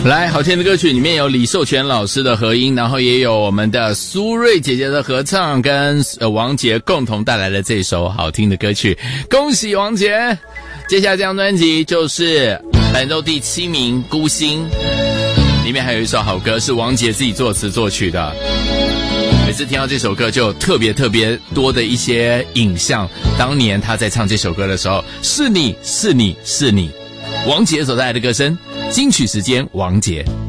来，好听的歌曲里面有李寿全老师的和音，然后也有我们的苏芮姐姐的合唱，跟王杰共同带来的这首好听的歌曲，恭喜王杰！接下来这张专辑就是本周第7名《孤星》，里面还有一首好歌是王杰自己作词作曲的。每次听到这首歌就有特别多的一些影像，当年他在唱这首歌的时候，是你是你是你，王杰所带来的歌声，金曲时间，王杰。